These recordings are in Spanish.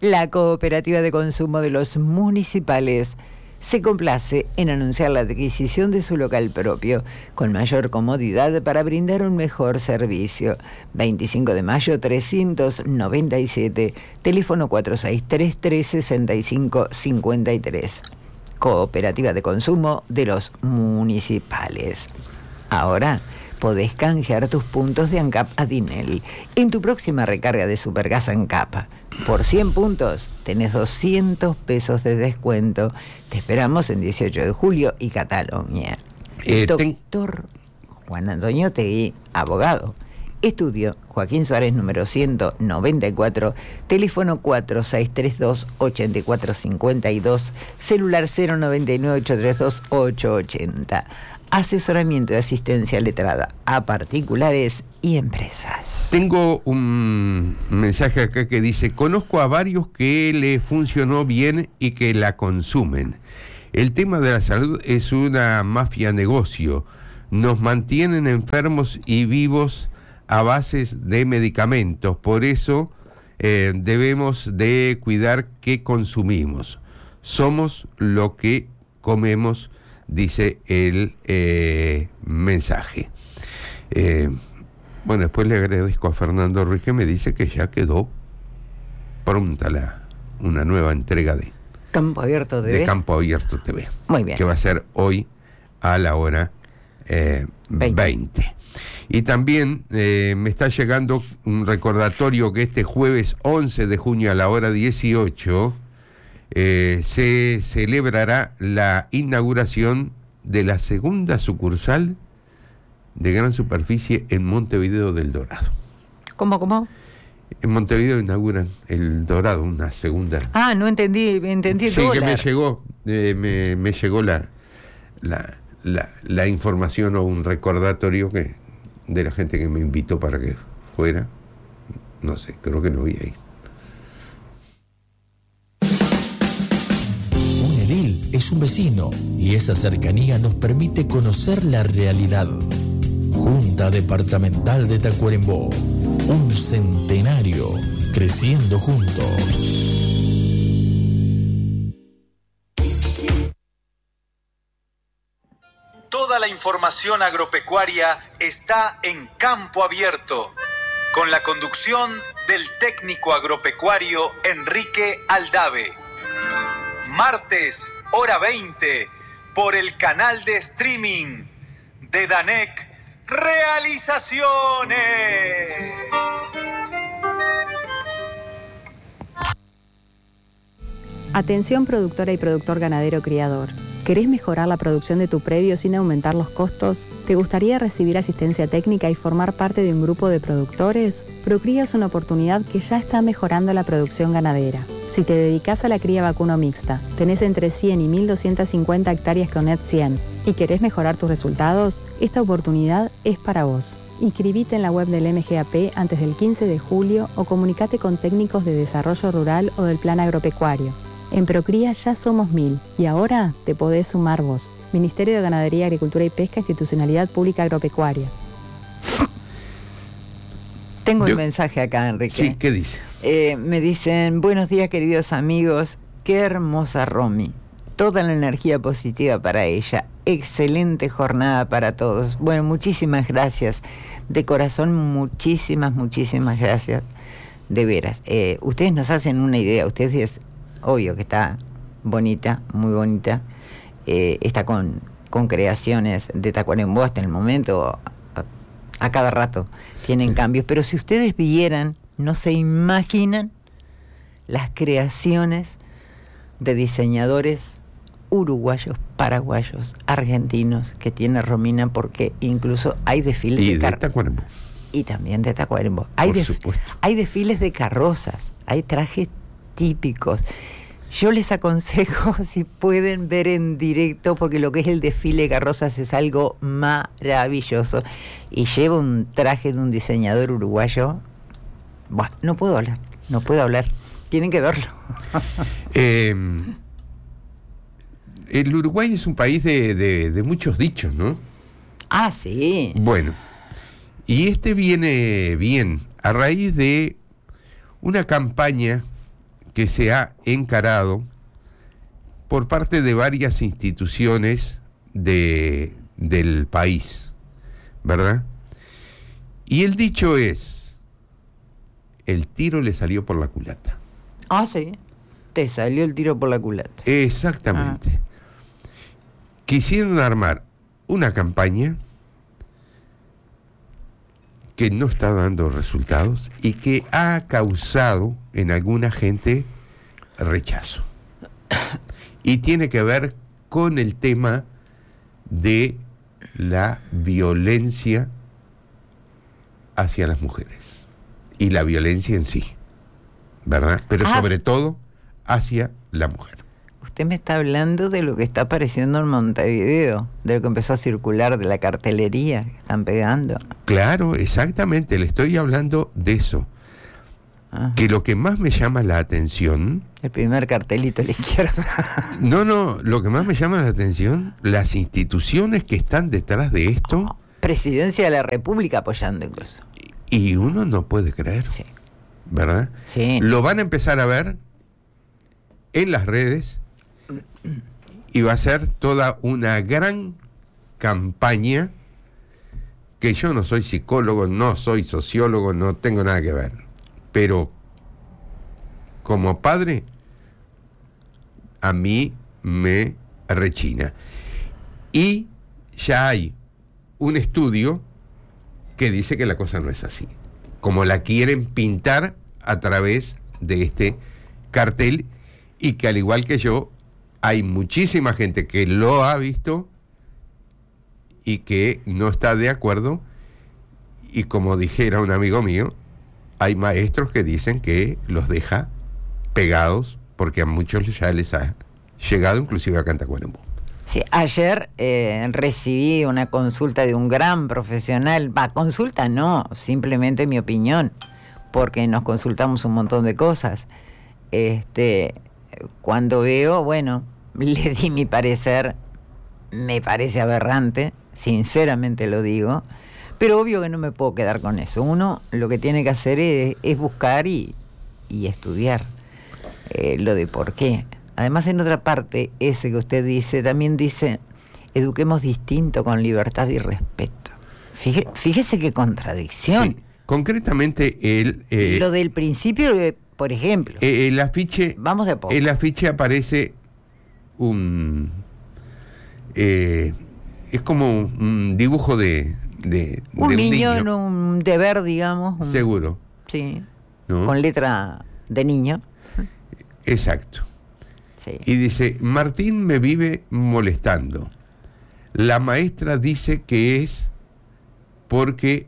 La Cooperativa de Consumo de los Municipales se complace en anunciar la adquisición de su local propio, con mayor comodidad para brindar un mejor servicio. 25 de mayo 397, teléfono 4633-6553. Cooperativa de Consumo de los Municipales. Ahora podés canjear tus puntos de ANCAP a Dinel en tu próxima recarga de Supergas ANCAP. Por 100 puntos tenés 200 pesos de descuento. Te esperamos en 18 de julio y Cataluña. Doctor Juan Antonio Tegui, abogado. Estudio Joaquín Suárez, número 194, teléfono 4632-8452, celular 099-832-880. Asesoramiento y asistencia letrada a particulares y empresas. Tengo un mensaje acá que dice: conozco a varios que le funcionó bien y que la consumen. El tema de la salud es una mafia negocio. Nos mantienen enfermos y vivos a bases de medicamentos. Por eso debemos de cuidar qué consumimos. Somos lo que comemos, dice el mensaje. Bueno, después le agradezco a Fernando Ruiz, que me dice que ya quedó pronta una nueva entrega de Campo Abierto TV. De Campo Abierto TV. Muy bien. Que va a ser hoy a la hora 20. Y también me está llegando un recordatorio que este jueves 11 de junio a la hora 18 se celebrará la inauguración de la segunda sucursal de Gran Superficie en Montevideo del Dorado. ¿Cómo? En Montevideo inauguran el Dorado, una segunda. Ah, no entendí Sí, dólar. que me llegó la información o un recordatorio de la gente que me invitó para que fuera. No sé, creo que no voy a ir. Un edil es un vecino y esa cercanía nos permite conocer la realidad. Junta Departamental de Tacuarembó, un centenario creciendo juntos. Toda la información agropecuaria está en Campo Abierto, con la conducción del técnico agropecuario Enrique Aldave. Martes, hora 20, por el canal de streaming de DANEC Realizaciones. Atención productora y productor ganadero criador. ¿Querés mejorar la producción de tu predio sin aumentar los costos? ¿Te gustaría recibir asistencia técnica y formar parte de un grupo de productores? Procría es una oportunidad que ya está mejorando la producción ganadera. Si te dedicas a la cría vacuno mixta, tenés entre 100 y 1.250 hectáreas con NET 100 y querés mejorar tus resultados, esta oportunidad es para vos. Inscribite en la web del MGAP antes del 15 de julio o comunicate con técnicos de desarrollo rural o del plan agropecuario. En Procría ya somos 1000 y ahora te podés sumar vos. Ministerio de Ganadería, Agricultura y Pesca, Institucionalidad Pública Agropecuaria. Tengo un mensaje acá, Enrique. Sí, ¿qué dice? Me dicen: buenos días, queridos amigos. Qué hermosa Romy. Toda la energía positiva para ella. Excelente jornada para todos. Bueno, muchísimas gracias. De corazón, muchísimas gracias. De veras. Ustedes nos hacen una idea. Ustedes, obvio que está bonita, muy bonita. Está con creaciones de Tacuarembó hasta el momento. A cada rato tienen cambios. Pero si ustedes vieran, no se imaginan las creaciones de diseñadores uruguayos, paraguayos, argentinos que tiene Romina, porque incluso hay desfiles de Tacuarembó. Y también de Tacuarembó. Por supuesto. Hay desfiles de carrozas, hay trajes típicos. Yo les aconsejo, si pueden, ver en directo, porque lo que es el desfile de carrozas es algo maravilloso. Y lleva un traje de un diseñador uruguayo. Bueno, no puedo hablar. Tienen que verlo. El Uruguay es un país de muchos dichos, ¿no? Ah, sí. Bueno, y este viene bien a raíz de una campaña que se ha encarado por parte de varias instituciones del país, ¿verdad? Y el dicho es, el tiro le salió por la culata. Ah, sí, te salió el tiro por la culata. Exactamente. Quisieron armar una campaña que no está dando resultados y que ha causado en alguna gente rechazo. Y tiene que ver con el tema de la violencia hacia las mujeres y la violencia en sí, ¿verdad? Pero sobre todo hacia la mujer. Usted me está hablando de lo que está apareciendo en Montevideo, de lo que empezó a circular, de la cartelería que están pegando. Claro, exactamente, le estoy hablando de eso. Ajá. Que lo que más me llama la atención... El primer cartelito a la izquierda. No, lo que más me llama la atención, las instituciones que están detrás de esto... Presidencia de la República apoyando incluso. Y uno no puede creer, sí. ¿Verdad? Sí. Lo van a empezar a ver en las redes y va a ser toda una gran campaña que yo no soy psicólogo, no soy sociólogo, no tengo nada que ver. Pero como padre, a mí me rechina. Y ya hay un estudio que dice que la cosa no es así, como la quieren pintar a través de este cartel, y que al igual que yo, hay muchísima gente que lo ha visto y que no está de acuerdo, y como dijera un amigo mío, hay maestros que dicen que los deja pegados porque a muchos ya les ha llegado inclusive a Cantacuarembó. Sí, ayer recibí una consulta de un gran profesional, consulta no, simplemente mi opinión, porque nos consultamos un montón de cosas. Cuando veo, bueno, le di mi parecer, me parece aberrante, sinceramente lo digo, pero obvio que no me puedo quedar con eso. Uno lo que tiene que hacer es buscar y estudiar lo de por qué. Además, en otra parte, ese que usted dice, también dice, eduquemos distinto, con libertad y respeto. Fíjese qué contradicción. Sí, concretamente, lo del principio, por ejemplo. El afiche... Vamos de a poco. El afiche aparece es como un dibujo de un niño en un deber, digamos. Seguro. Sí, ¿no? Con letra de niño. Exacto. Sí. Y dice, Martín me vive molestando. La maestra dice que es porque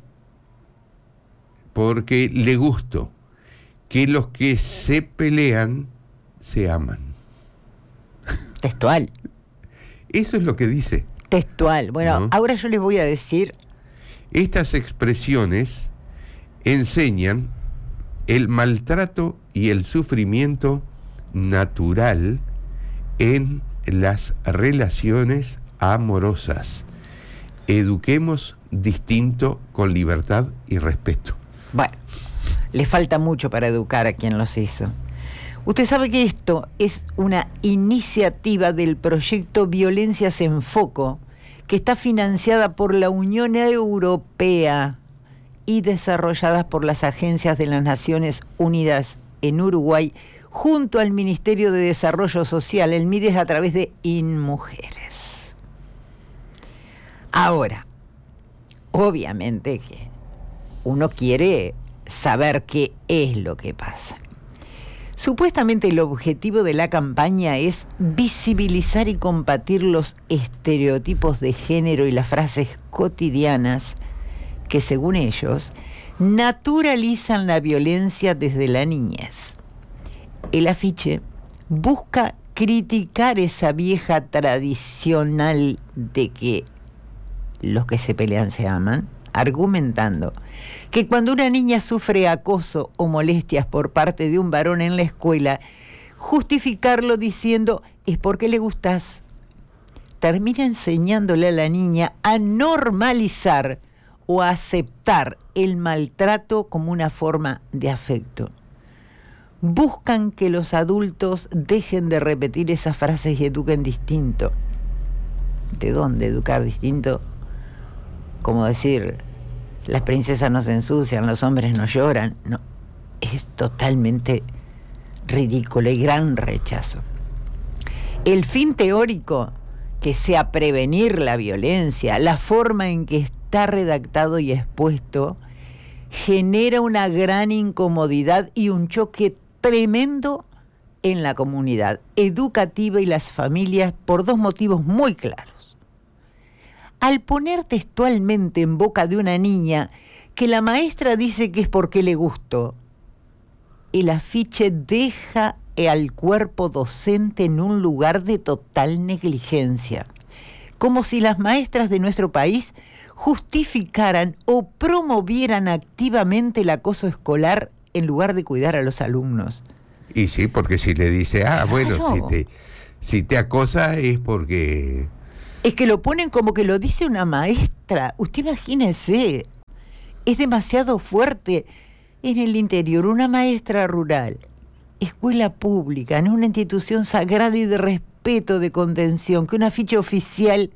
le gusto, que los que se pelean se aman. Textual. Eso es lo que dice. Textual. Bueno, ¿no? Ahora yo les voy a decir... Estas expresiones enseñan el maltrato y el sufrimiento natural en las relaciones amorosas. Eduquemos distinto, con libertad y respeto. Bueno, le falta mucho para educar a quien los hizo. Usted sabe que esto es una iniciativa del proyecto Violencias en Foco, que está financiada por la Unión Europea y desarrollada por las agencias de las Naciones Unidas en Uruguay, junto al Ministerio de Desarrollo Social, el MIDES, a través de InMujeres. Ahora, obviamente que uno quiere saber qué es lo que pasa. Supuestamente el objetivo de la campaña es visibilizar y combatir los estereotipos de género y las frases cotidianas que, según ellos, naturalizan la violencia desde la niñez. El afiche busca criticar esa vieja tradicional de que los que se pelean se aman, argumentando que cuando una niña sufre acoso o molestias por parte de un varón en la escuela, justificarlo diciendo es porque le gustás, termina enseñándole a la niña a normalizar o a aceptar el maltrato como una forma de afecto. buscan que los adultos dejen de repetir esas frases y eduquen distinto. ¿De dónde educar distinto? Como decir, las princesas no se ensucian, los hombres no lloran. No, es totalmente ridículo y gran rechazo. El fin teórico, que sea prevenir la violencia, la forma en que está redactado y expuesto, genera una gran incomodidad y un choque tremendo en la comunidad educativa y las familias por dos motivos muy claros. Al poner textualmente en boca de una niña que la maestra dice que es porque le gustó, el afiche deja al cuerpo docente en un lugar de total negligencia, como si las maestras de nuestro país justificaran o promovieran activamente el acoso escolar en lugar de cuidar a los alumnos. Y sí, porque si le dice, Claro. bueno, si te acosa es porque... Es que lo ponen como que lo dice una maestra. Usted imagínese, es demasiado fuerte. En el interior, una maestra rural, escuela pública, en una institución sagrada y de respeto, de contención, que una ficha oficial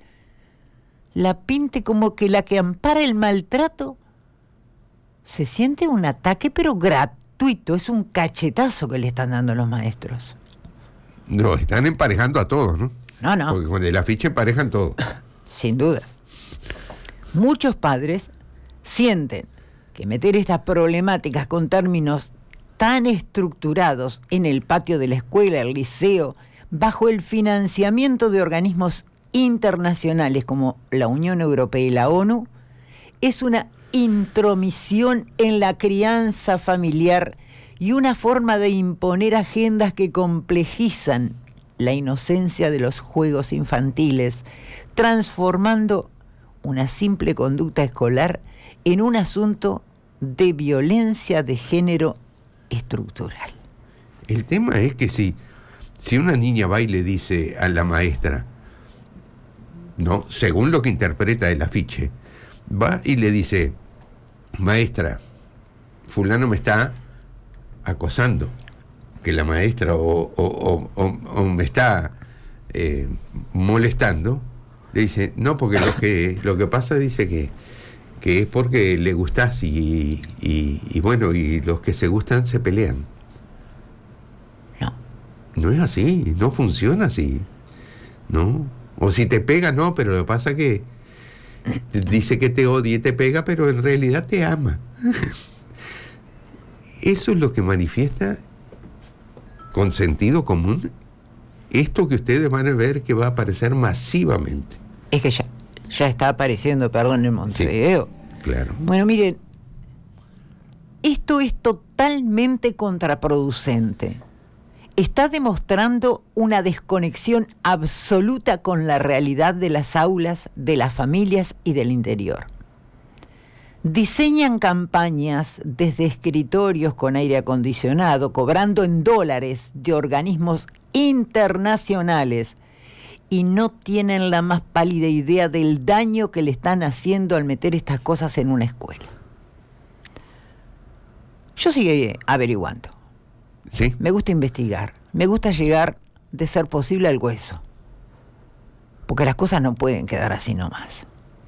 la pinte como que la que ampara el maltrato, se siente un ataque pero gratuito, es un cachetazo que le están dando los maestros. No, están emparejando a todos, ¿no? No. Porque con el afiche emparejan todo. Sin duda. Muchos padres sienten que meter estas problemáticas con términos tan estructurados en el patio de la escuela, el liceo, bajo el financiamiento de organismos internacionales como la Unión Europea y la ONU, es una intromisión en la crianza familiar y una forma de imponer agendas que complejizan la inocencia de los juegos infantiles, transformando una simple conducta escolar en un asunto de violencia de género estructural. El tema es que si una niña va y le dice a la maestra, no, según lo que interpreta el afiche, va y le dice, maestra, fulano me está acosando, que la maestra o me está molestando, le dice, no, porque lo que pasa dice que es porque le gustás y bueno, y los que se gustan se pelean. No es así, no funciona así, ¿no? O si te pega, no, pero lo que pasa es que dice que te odia y te pega, pero en realidad te ama. Eso es lo que manifiesta con sentido común esto que ustedes van a ver que va a aparecer masivamente. Es que ya está apareciendo, perdón, en Montevideo. Sí, claro. Bueno, miren, esto es totalmente contraproducente. Está demostrando una desconexión absoluta con la realidad de las aulas, de las familias y del interior. Diseñan campañas desde escritorios con aire acondicionado, cobrando en dólares de organismos internacionales, y no tienen la más pálida idea del daño que le están haciendo al meter estas cosas en una escuela. Yo sigo averiguando. ¿Sí? Me gusta investigar, me gusta llegar, de ser posible, al hueso. Porque las cosas no pueden quedar así nomás.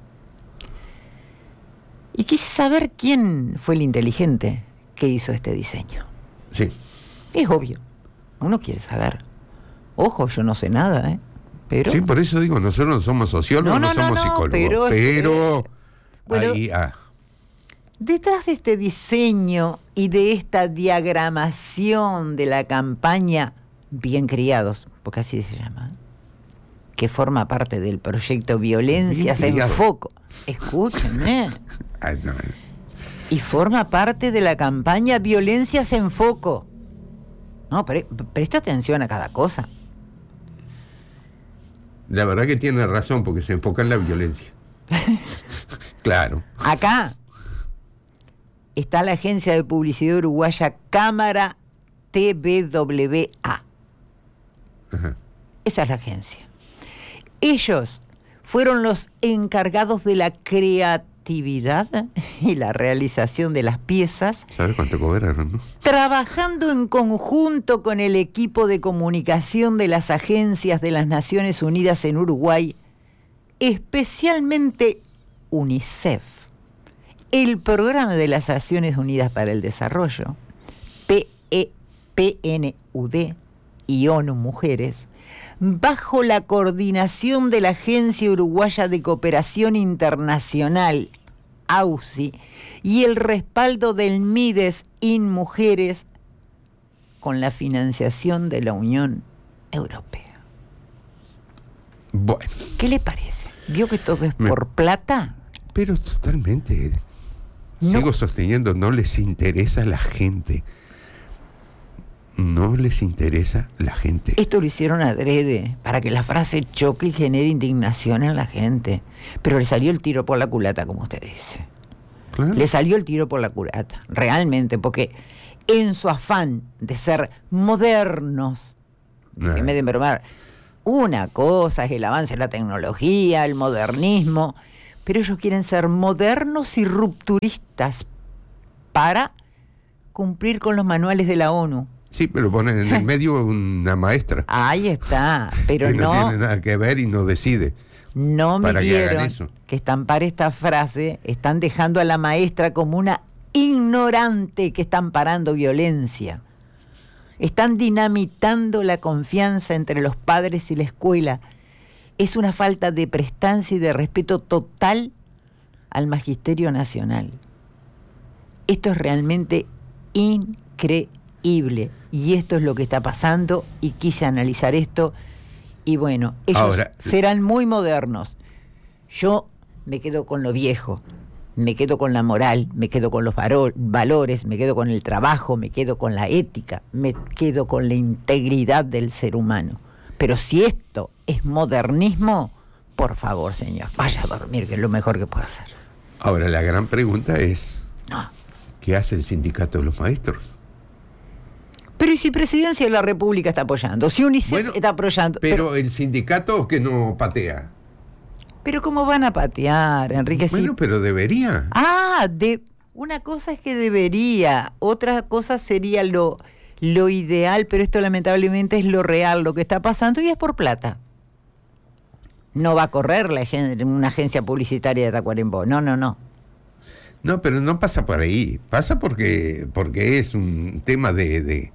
Y quise saber quién fue el inteligente que hizo este diseño. Sí. Es obvio, uno quiere saber. Ojo, yo no sé nada, ¿eh? Pero... Sí, por eso digo, nosotros no somos sociólogos, no somos psicólogos. Pero bueno, ahí, detrás de este diseño y de esta diagramación de la campaña Bien Criados, porque así se llama, que forma parte del proyecto Violencias en Foco. Escúchenme. No. Y forma parte de la campaña Violencias en Foco. No, presta atención a cada cosa. La verdad que tiene razón, porque se enfoca en la violencia. Claro. Acá está la agencia de publicidad uruguaya Cámara TVWA. Ajá. Esa es la agencia. Ellos fueron los encargados de la creación actividad y la realización de las piezas. ¿Sabes cuánto cobraron, no? Trabajando en conjunto con el equipo de comunicación de las agencias de las Naciones Unidas en Uruguay, especialmente UNICEF, el Programa de las Naciones Unidas para el Desarrollo, PNUD y ONU Mujeres, bajo la coordinación de la Agencia Uruguaya de Cooperación Internacional, AUCI, y el respaldo del MIDES IN Mujeres, con la financiación de la Unión Europea. Bueno. ¿Qué le parece? ¿Vio que todo es por plata? Pero totalmente. No. Sigo sosteniendo, no les interesa la gente. No les interesa la gente. Esto lo hicieron adrede, para que la frase choque y genere indignación en la gente. Pero le salió el tiro por la culata, como usted dice. Claro. Le salió el tiro por la culata, realmente, porque en su afán de ser modernos, en vez de bromar, una cosa es el avance de la tecnología, el modernismo, pero ellos quieren ser modernos y rupturistas para cumplir con los manuales de la ONU. Sí, pero ponen en el medio una maestra. Ahí está, pero que no tiene nada que ver y no decide. No me para que hagan vieron eso. que estampar esta frase, están dejando a la maestra como una ignorante que está amparando violencia. Están dinamitando la confianza entre los padres y la escuela. Es una falta de prestancia y de respeto total al Magisterio Nacional. Esto es realmente increíble. Y esto es lo que está pasando y quise analizar esto. Y bueno, ellos ahora serán muy modernos. Yo me quedo con lo viejo, me quedo con la moral, me quedo con los valores, me quedo con el trabajo, me quedo con la ética, me quedo con la integridad del ser humano. Pero si esto es modernismo, por favor, señor, vaya a dormir, que es lo mejor que puede hacer. Ahora la gran pregunta es, No. ¿qué hace el sindicato de los maestros? Pero ¿y si Presidencia de la República está apoyando? Si UNICEF Bueno, está apoyando... Pero el sindicato que no patea. Pero ¿cómo van a patear, Enrique? Bueno, pero debería. Una cosa es que debería, otra cosa sería lo ideal, pero esto lamentablemente es lo real, lo que está pasando, y es por plata. No va a correr una agencia publicitaria de Tacuarembó, no. No, pero no pasa por ahí. Pasa porque es un tema de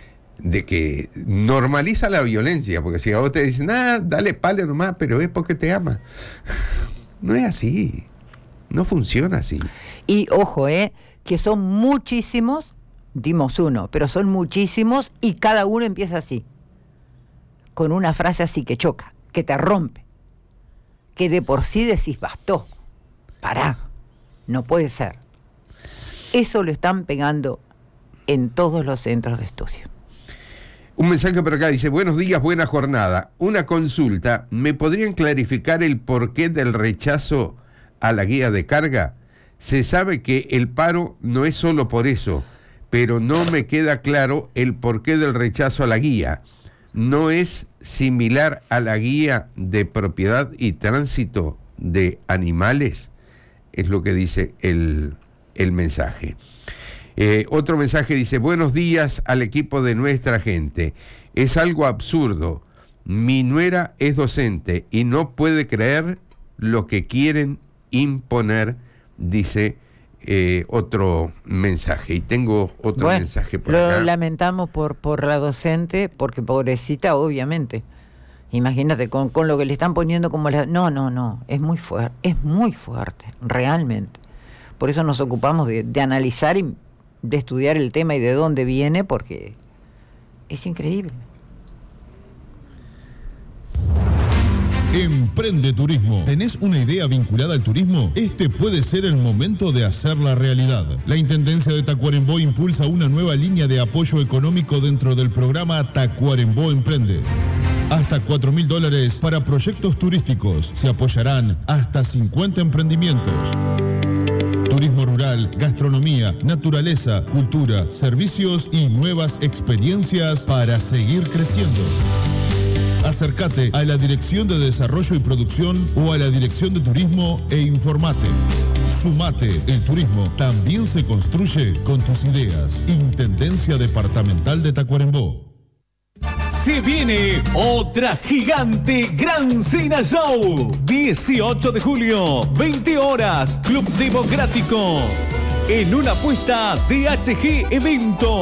que normaliza la violencia. Porque si a vos te dicen, dale palo nomás, pero es porque te ama. No es así. No funciona así. Y ojo, que son muchísimos, dimos uno, pero son muchísimos y cada uno empieza así. Con una frase así que choca, que te rompe. Que de por sí decís, bastó, pará. No puede ser. Eso lo están pegando en todos los centros de estudio. Un mensaje por acá dice, buenos días, buena jornada. Una consulta, ¿me podrían clarificar el porqué del rechazo a la guía de carga? Se sabe que el paro no es solo por eso, pero no me queda claro el porqué del rechazo a la guía. ¿No es similar a la guía de propiedad y tránsito de animales? Es lo que dice el mensaje. Otro mensaje dice, buenos días al equipo de nuestra gente. Es algo absurdo. Mi nuera es docente y no puede creer lo que quieren imponer, dice otro mensaje. Y tengo otro mensaje por acá. Lo lamentamos por la docente, porque pobrecita, obviamente. Imagínate, con lo que le están poniendo como la... No, es muy fuerte, realmente. Por eso nos ocupamos de analizar y de estudiar el tema y de dónde viene, porque es increíble. Emprende Turismo. ¿Tenés una idea vinculada al turismo? Este puede ser el momento de hacerla realidad. La Intendencia de Tacuarembó impulsa una nueva línea de apoyo económico dentro del programa Tacuarembó Emprende. Hasta $4.000 para proyectos turísticos. Se apoyarán hasta 50 emprendimientos. Turismo rural, gastronomía, naturaleza, cultura, servicios y nuevas experiencias para seguir creciendo. Acércate a la Dirección de Desarrollo y Producción o a la Dirección de Turismo e informate. Sumate, el turismo también se construye con tus ideas. Intendencia Departamental de Tacuarembó. Se viene otra gigante Gran Cena Show. 18 de julio, 20 horas, Club Democrático. En una apuesta de HG Evento.